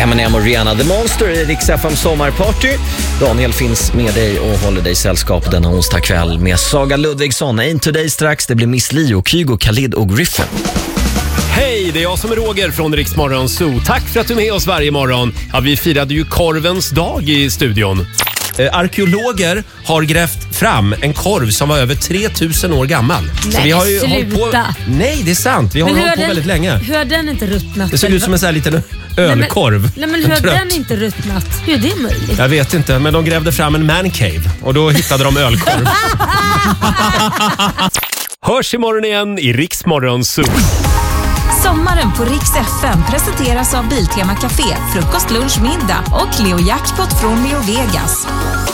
Eminem och Rihanna The Monster i Rix FM sommarparty. Daniel finns med dig och håller dig sällskap denna onsdag kväll med Saga Ludvigsson. Ain't Today strax, det blir Miss Li och Kygo, Khalid och Griffin. Hej, det är jag som är Roger från Rix Morgon Zoo. Tack för att du är med oss varje morgon. Ja, vi firade ju korvens dag i studion. Arkeologer har grävt fram en korv som var över 3000 år gammal. Nej, så vi har ju sluta. hållit på. Nej, det är sant. Vi har hållit på väldigt länge. Hur har den inte ruttnat? Det såg ut som en sån här liten ölkorv. Nej, men hur har den inte ruttnat? Hur är det möjligt? Jag vet inte, men de grävde fram en mancave och då hittade de ölkorv. Hörs imorgon igen i Rix Morgon Zoo. Sommaren på Rix FM presenteras av Biltema Café, frukost, lunch, middag och Leo Jackpot från Leo Vegas.